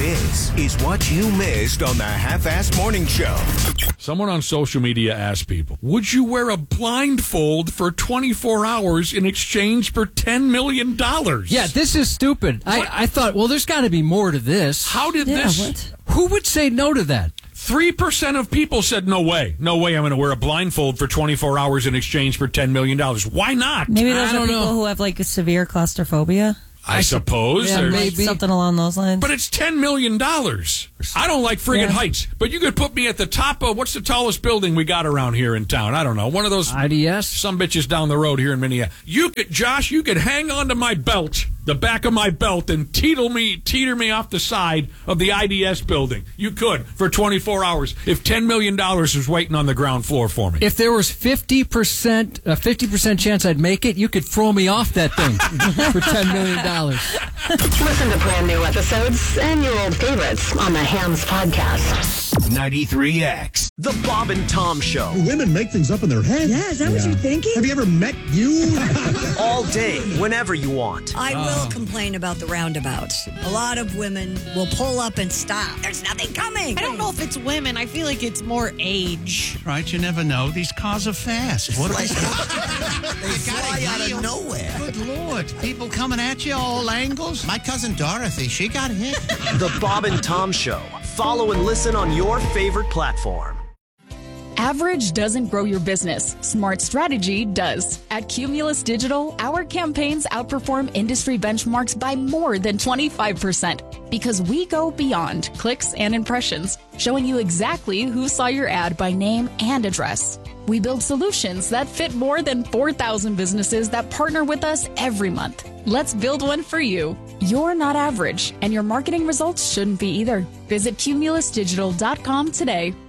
This is what you missed on the Half-Assed Morning Show. Someone on social media asked people, would you wear a blindfold for 24 hours in exchange for $10 million? Yeah, this is stupid. I thought, well, there's got to be more to this. How did this? Who would say no to that? 3% of people said, no way. No way I'm going to wear a blindfold for 24 hours in exchange for $10 million. Why not? Maybe those are people who have like a severe claustrophobia. I suppose. Yeah, Maybe. Something along those lines. But it's $10 million. I don't like friggin' heights, but you could put me at the top of, what's the tallest building we got around here in town? I don't know. One of those IDS? Some bitches down the road here in Minneapolis. Josh, you could hang onto my belt, the back of my belt, and teeter me off the side of the IDS building. You could for 24 hours if $10 million was waiting on the ground floor for me. If there was 50% chance I'd make it, you could throw me off that thing for $10 million. Listen to brand new episodes and your old favorites on the Hams Podcast. 93X. The Bob and Tom Show. Women make things up in their head. Yeah, is that what you're thinking? Have you ever met you? All day, whenever you want. I will complain about the roundabouts. A lot of women will pull up and stop. There's nothing coming. I don't know if it's women. I feel like it's more age. Right, you never know. These cars are fast. What They fly out of nowhere. Good Lord. People coming at you all angles. My cousin Dorothy, she got hit. The Bob and Tom Show. Follow and listen on your favorite platform. Average doesn't grow your business. Smart strategy does. At Cumulus Digital, our campaigns outperform industry benchmarks by more than 25% because we go beyond clicks and impressions, showing you exactly who saw your ad by name and address. We build solutions that fit more than 4,000 businesses that partner with us every month. Let's build one for you. You're not average, and your marketing results shouldn't be either. Visit cumulusdigital.com today.